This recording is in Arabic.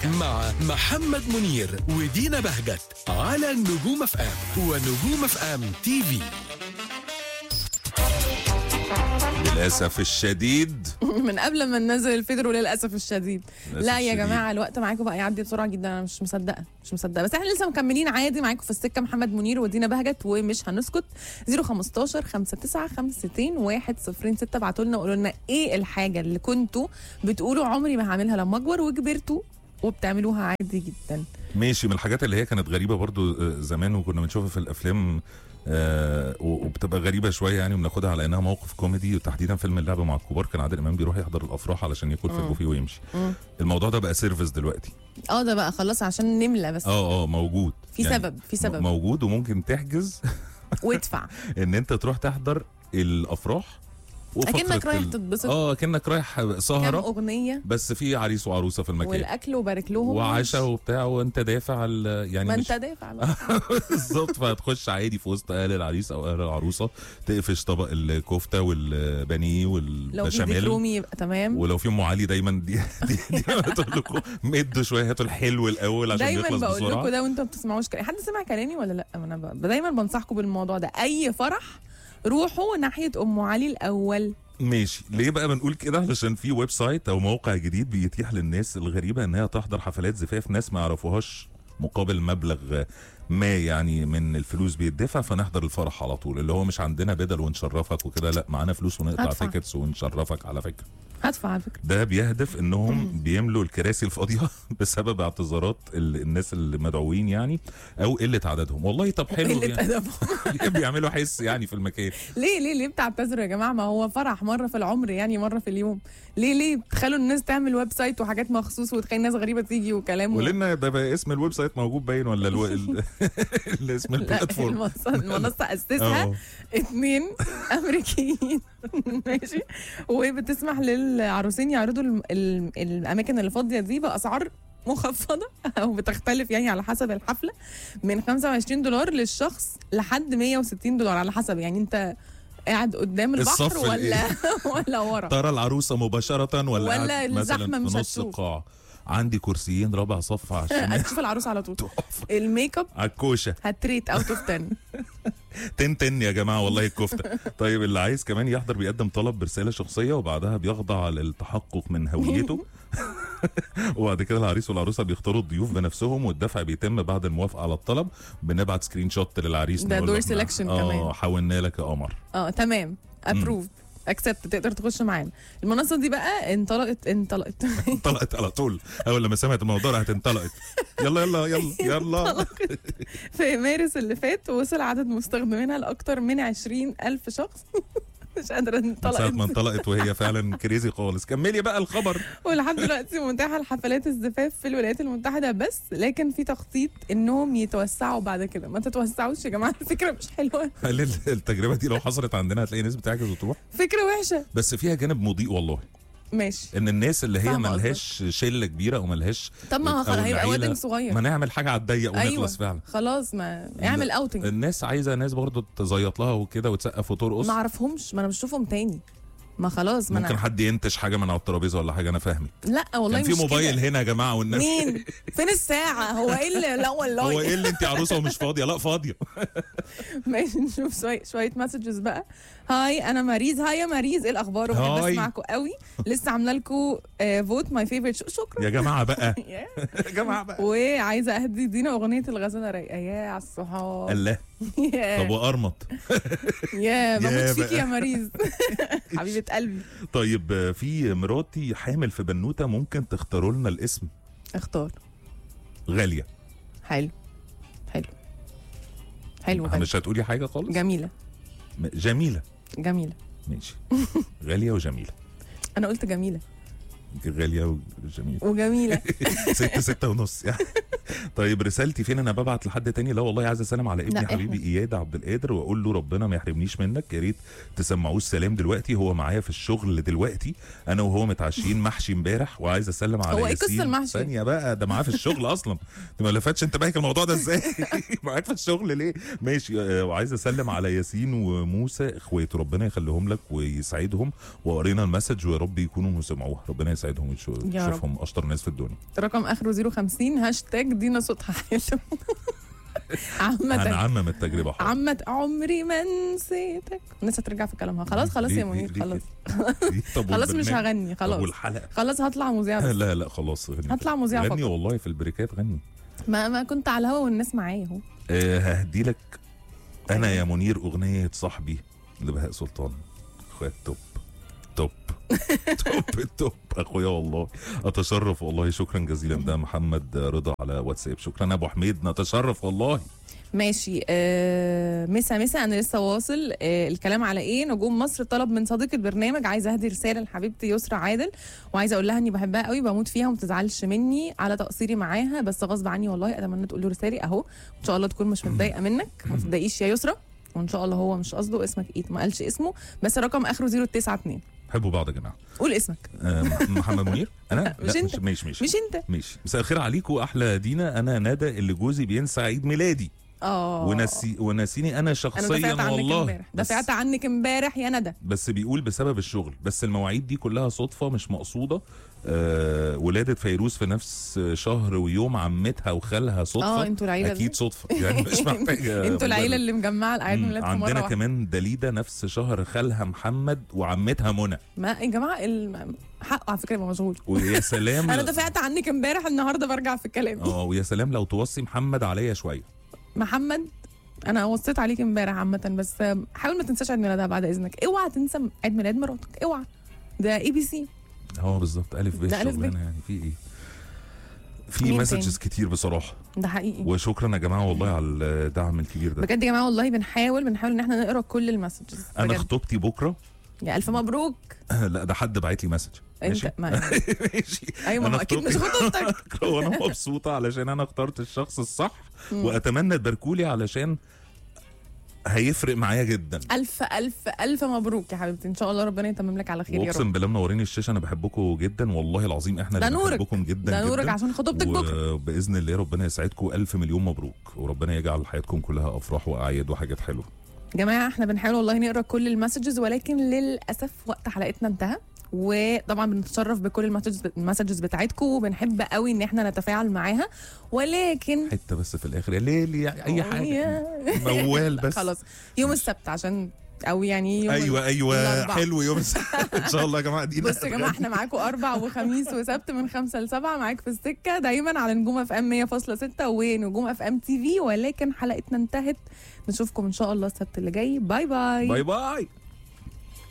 مع محمد منير ودينا بهجت على نجوم اف ام ونجوم اف ام تي في. للأسف الشديد من قبل ما ننزل الفيدرو للأسف الشديد. لا يا جماعة الوقت معاكم بقى يعدي بسرعة جدا. أنا مش مصدقة بس احنا لسه مكملين عادي معاكم في السكة. محمد منير ودينا بهجت ومش هنسكت. 015 59 52 106. ابعتوا لنا وقولوا لنا ايه الحاجة اللي كنتوا بتقولوا عمري ما هعملها لما اكبر وكبرتوا وبتعملوها عادي جدا. ماشي. من الحاجات اللي هي كانت غريبة برضو زمان وكنا بنشوفها في الأفلام وبتبقى غريبة شوية يعني وبناخدها على انها موقف كوميدي، وتحديدا فيلم اللعبة مع الكبار كان عادل امام بيروح يحضر الافراح علشان ياكل في البوفيه ويمشي. الموضوع ده بقى سيرفيس دلوقتي. ده بقى خلاص عشان نملى بس. موجود في يعني سبب موجود وممكن تحجز وادفع ان انت تروح تحضر الافراح اكنك رايح تتبسط. اكنك رايح سهره كام اغنيه بس في عريس وعروسه في المكان والاكل وبارك لهم وعشاء وبتاع وانت دافع يعني ما انت دافع بالظبط. فهتخش عادي في وسط اهل العريس او اهل العروسه تقفش طبق الكفته والبانيه والبشاميل. لو في رومي يبقى تمام. ولو في ام علي دايما دي بتقول لكم مدوا شويه هاتوا الحلو الاول عشان يخلص بسرعه. دايما بقول لكم ده وانتم ما بتسمعوش حد سمع كلامي ولا لا؟ انا دايما بنصحكم بالموضوع ده. اي فرح روحوا ناحية أم علي الأول. ماشي. ليه بقى بنقول كده؟ علشان في ويب سايت أو موقع جديد بيتيح للناس الغريبة إنها تحضر حفلات زفاف ناس ما يعرفوهاش مقابل مبلغ ما يعني من الفلوس بيدفع، فنحضر الفرح على طول. اللي هو مش عندنا بدل ونشرفك وكده، لا معانا فلوس ونقطع تيكتس ونشرفك. على فكرة هدفع على فكرة. ده بيهدف انهم بيملوا الكراسي الفاضيه بسبب اعتذارات الناس اللي مدعوين يعني او قله عددهم. والله طب حلو يعني بيعملوا حس يعني في المكان. ليه بتعتذروا يا جماعه؟ ما هو فرح مره في العمر يعني، مره في اليوم. ليه تخلوا الناس تعمل ويب سايت وحاجات مخصوص وتخلي الناس غريبه تيجي وكلام ولنا ده بقى اسم الويب سايت موجود باين ولا اسم البلاتفورم؟ المنصه اسسها 2 امريكيين ماشي، وبتسمح للعروسين يعرضوا الاماكن اللي فاضيه دي باسعار مخفضه او بتختلف يعني على حسب الحفله، من $25 للشخص لحد $160 على حسب يعني انت قاعد قدام البحر ولا ورا، ترى العروسه مباشره ولا الزحمه مش في نص القاعه. عندي كرسيين رابع صف عشان هتشوف العروسه على طول. الميك اب على الكوشه هتريت اوت اوف 10 10 يا جماعه والله الكفته. طيب اللي عايز كمان يحضر بيقدم طلب برساله شخصيه وبعدها بيخضع للتحقق من هويته وبعد كده العريس والعروسه بيختاروا الضيوف بنفسهم والدفع بيتم بعد الموافقه على الطلب. بنبعت سكرين شوت للعريس ده دور سيلكشن كمان. حولنا لك يا قمر. تمام ابروف اكسبت تقدر تخش معانا. المنصه دي بقى انطلقت على طول. اول لما سمعت الموضوع هتنطلقت. يلا في مارس اللي فات وصل عدد مستخدمينها لاكثر من 20,000 شخص. مش قادره انطلقت ساعة ما انطلقت وهي فعلا كريزي خالص. كملي بقى الخبر. ولحد دلوقتي متاحه الحفلات الزفاف في الولايات المتحده بس، لكن في تخطيط انهم يتوسعوا بعد كده. ما تتوسعوش يا جماعه، الفكره مش حلوه. هل التجربه دي لو حصلت عندنا هتلاقي ناس بتعجز وتروح؟ فكره وحشه بس فيها جانب مضيء والله. ماشي. ان الناس اللي هي ملهاش شله كبيره او ملهاش، طب ما هيبقى وادنج صغير، ما نعمل حاجه على الضيق ونخلص. أيوة. فعلا خلاص ما اعمل اوتنج. الناس عايزه ناس برضو تزيط لها وكده وتسقف وترقص. ما اعرفهمش، ما انا مش بشوفهم تاني. ما خلاص ما ممكن حد ينتش حاجه من على الترابيزه ولا حاجه. انا فاهمك. لا والله كان في موبايل هنا يا جماعه والناس مين فين الساعه؟ هو ايه اللي لا والله هو ايه اللي انت عروسه ومش فاضيه؟ لا فاضيه. ماشي نشوف شويه مسجز بقى. هاي انا ماريز. هاي يا ماريز، ايه الاخبار؟ وبحب اسمعكم قوي. لسه عامله لكم فوت ماي فيفورت. شكرا يا جماعه بقى. يا جماعه بقى. وعايزه اهدي دينا اغنيه الغزاله رايقه. يا على الصحاب. الله. طب وارمط. يا بموت فيك يا ماريز. حبيبه قلبي. طيب في مراتي حامل في بنوته، ممكن تختاروا لنا الاسم؟ اختار. غاليه. حلو. مش هتقولي حاجه خالص؟ جميله. ماشي. غاليه وجميله. انا قلت جميله. غاليه وجميله 6 6 ونص يعني. طيب رسالتي فين؟ انا ببعت لحد تاني؟ لا والله عايز اسلم على ابني لا، حبيبي اياد عبد القادر واقول له ربنا ما يحرمنيش منك، يا ريت تسمعوه السلام دلوقتي، هو معايا في الشغل دلوقتي، انا وهو متعشين محشي امبارح وعايز اسلم على هو ايه ياسين. قصة المحشي؟ ثانيه بقى، ده معاه في الشغل اصلا. انت ما لفتش انت بايك الموضوع ده ازاي؟ معاك في الشغل ليه؟ ماشي. وعايز اسلم على ياسين وموسى اخواته، ربنا يخليهم لك ويسعدهم، وقرينا المسج ويا رب يكونوا سمعوها، ربنا يسعدهم ويشوفهم اشطر ناس في الدنيا. رقم اخره 050 هاشتاج دينا صوتها حلو. عامة هنعمم التجربه حاضر. عامة عمري ما نسيتك. الناس هترجع في كلامها. خلاص يا ليه منير، خلاص طب خلاص مش والبرنامج؟ هغني، طب خلاص والحلقه؟ خلاص هطلع مذيعة بس. لا خلاص غني. هطلع مذيعة غني فقط. والله في البريكات غني. ما كنت على الهوا والناس معايا اهو. ههدي لك انا يا منير اغنيه صاحبي لبهاء سلطان. اخويا توب توب توب اخويا والله اتشرف والله. شكرا جزيلا. ده محمد رضا على واتساب. شكرا ابو حميد، نتشرف والله. ماشي. مسا انا لسه واصل. الكلام على ايه؟ نجوم مصر طلب من صديق البرنامج، عايزه اهدي رساله لحبيبتي يسرا عادل، وعايزه اقول لها اني بحبها قوي، بموت فيها وما تزعلش مني على تقصيري معاها، بس غصب عني والله. اتمنى تقول له رسالي اهو، ان شاء الله تكون مش متضايقه منك، ما تتضايقيش يا يسرا، وان شاء الله هو مش قصده. اسمك ايه؟ ما قالش اسمه، بس رقم اخره 092. حبوا بعض يا جماعه. قول اسمك. محمد منير. انا مش لا انت. مش مش انت. ماشي. مساء الخير عليكم احلى دينا، انا ندى اللي جوزي بينسى عيد ميلادي ونسيني انا شخصيا والله. دفعت عنك امبارح يا ندى، بس بيقول بسبب الشغل، بس المواعيد دي كلها صدفه مش مقصوده. ولادة فيروز في نفس شهر ويوم عمتها وخالها صدفه. انتوا العيله اكيد صدفه يعني مش محتاجه. انتوا العيله اللي مجمعه الاعياد ميلاد في مره عندنا واحدة. كمان دليده نفس شهر خالها محمد وعمتها منى. ما يا جماعه حقه على فكره يبقى مشغول. ويا سلام انا دفعت عنك امبارح، النهارده برجع في كلامي. ويا سلام لو توصي محمد عليا شويه. محمد انا وصيت عليك امبارح عامه، بس حاول ما تنساش عيد ميلادها بعد اذنك. اوعى تنسى عيد ميلاد مراتك، اوعى. ده ABC. بالظبط الف ب شغلانه يعني. في ايه؟ في مسجز كتير بصراحه. ده حقيقي. وشكرا يا جماعه والله على الدعم الكبير ده بجد يا جماعه والله. بنحاول ان احنا نقرا كل المسجز. انا خطوبتي بكره. يا الف مبروك. لا ده حد بعت لي مسج. ماشي ماشي. ايوه ما اكيد مش خطوبتك. وانا مبسوطه علشان انا اخترت الشخص الصح، واتمنى تباركولي علشان هيفرق معايا جدا. الف الف الف مبروك يا حبيبتي، ان شاء الله ربنا يتمم لك على خير يا رب. اقسم بالله منورين الشاشه، انا بحبكم جدا والله العظيم. احنا اللي بنحبكم جدا. ده نورك عشان خطوبتك بكره. وباذن الله ربنا يسعدكم. الف مليون مبروك، وربنا يجعل حياتكم كلها افراح واعياد وحاجات حلوه. جماعه احنا بنحاول والله نقرا كل المسجز، ولكن للاسف وقت حلقتنا انتهى. وطبعا بنتشرف بكل المسجز بتاعتكم، وبنحب قوي ان احنا نتفاعل معاها، ولكن حته بس في الاخر يا ليلي اي حاجه موال بس. خلاص يوم السبت عشان او يعني يوم ايوه حلو يوم السبت ان شاء الله يا جماعه. دينا بصوا يا جماعه احنا معاكم اربع وخميس وسبت من 5 ل 7 معاك في السكه دايما على نجوم FM 100.6 ونجوم FM TV. ولكن حلقتنا انتهت، نشوفكم ان شاء الله السبت اللي جاي. باي باي باي باي.